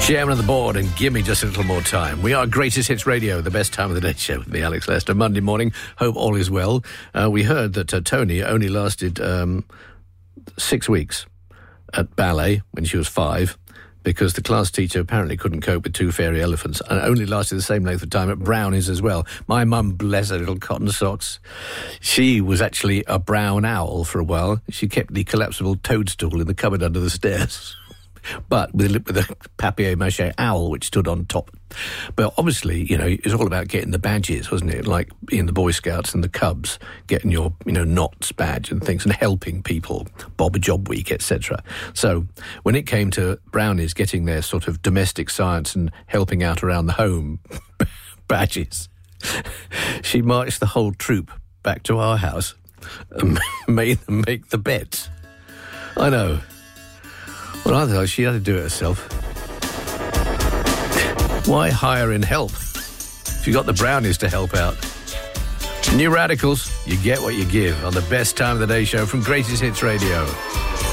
Chairman of the board, and give me just a little more time. We are Greatest Hits Radio, the best time of the day show with me, Alex Lester. Monday morning, hope all is well. We heard that Tony only lasted 6 weeks at ballet when she was 5, because the class teacher apparently couldn't cope with 2 fairy elephants, and only lasted the same length of time at Brownies as well. My mum, bless her little cotton socks. She was actually a brown owl for a while. She kept the collapsible toadstool in the cupboard under the stairs. But with a papier-mâché owl which stood on top. But obviously, you know, it's all about getting the badges, wasn't it? Like in the Boy Scouts and the Cubs, getting your, you know, knots badge and things, and helping people, Bob a Job Week, etc. So when it came to Brownies getting their sort of domestic science and helping out around the home badges, she marched the whole troop back to our house and made them make the bets. I know. Well, I thought she had to do it herself. Why hire in help if you got the Brownies to help out? New Radicals, you get what you give on the best time of the day show from Greatest Hits Radio.